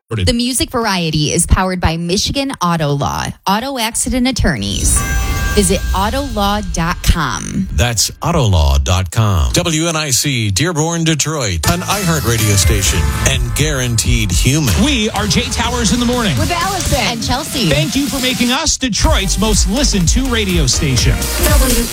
The Music Variety is powered by Michigan Auto Law, auto accident attorneys. Visit autolaw.com. That's autolaw.com. WNIC, Dearborn, Detroit, an iHeart radio station and guaranteed human. We are Jay Towers in the morning. With Allison and Chelsea. Thank you for making us Detroit's most listened to radio station.